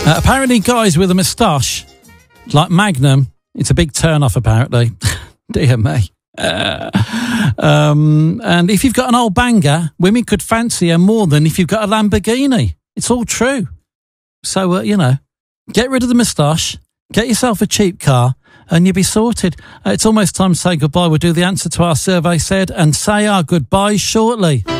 Apparently, guys with a moustache, like Magnum, it's a big turn-off, apparently. Dear me. And if you've got an old banger, women could fancy her more than if you've got a Lamborghini. It's all true. So, get rid of the moustache, get yourself a cheap car, and you'll be sorted. It's almost time to say goodbye. We'll do the answer to our survey said and say our goodbyes shortly.